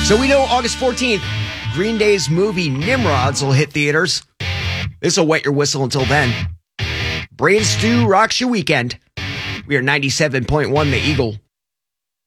So we know August 14th, Green Day's movie Nimrods will hit theaters. This will wet your whistle until then. Brain Stew rocks your weekend. We are 97.1 The Eagle.